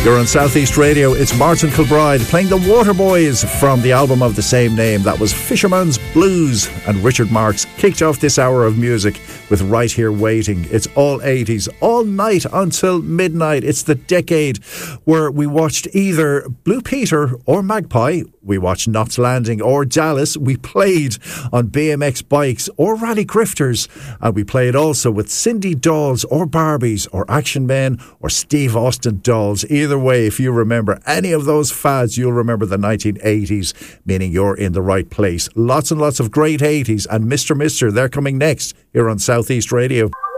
You're on Southeast Radio. It's Martin Kilbride playing the Waterboys from the album of the same name. That was Fisherman's Blues. And Richard Marx kicked off this hour of music with Right Here Waiting. It's all 80s, all night until midnight. It's the decade where we watched either Blue Peter or Magpie. We watched Knots Landing or Dallas. We played on BMX bikes or Rally Grifters. And we played also with Cindy dolls or Barbies or Action Men or Steve Austin dolls. Either way, if you remember any of those fads, you'll remember the 1980s, meaning you're in the right place. Lots and lots of great 80s. And Mr. Mister, they're coming next here on Southeast Radio.